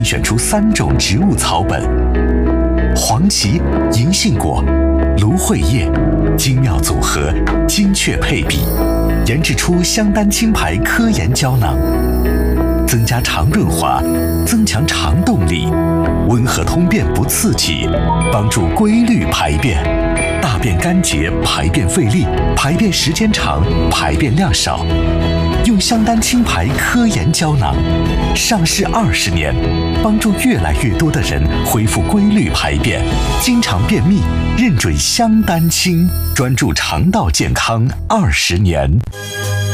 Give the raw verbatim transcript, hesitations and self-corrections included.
选出三种植物草本：黄芪、银杏果、芦荟叶，精妙组合，精确配比，研制出香丹清牌科研胶囊，增加肠润滑，增强肠动力，温和通便不刺激，帮助规律排便，大便干结，排便费力，排便时间长，排便量少。用香丹清牌科研胶囊，上市二十年，帮助越来越多的人恢复规律排便，经常便秘，认准香丹清，专注肠道健康二十年。